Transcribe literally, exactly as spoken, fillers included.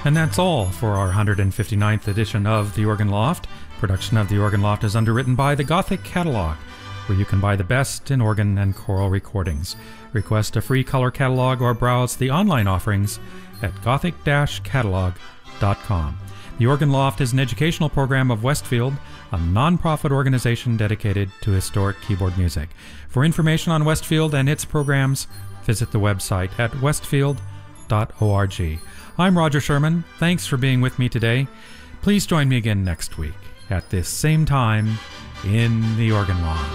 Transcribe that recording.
And that's all for our one hundred fifty-ninth edition of The Organ Loft. Production of The Organ Loft is underwritten by the Gothic Catalog, where you can buy the best in organ and choral recordings. Request a free color catalog or browse the online offerings at gothic dash catalog dot com. The Organ Loft is an educational program of Westfield, a non-profit organization dedicated to historic keyboard music. For information on Westfield and its programs, visit the website at westfield dot org. I'm Roger Sherman. Thanks for being with me today. Please join me again next week at this same time in the Organ Loft.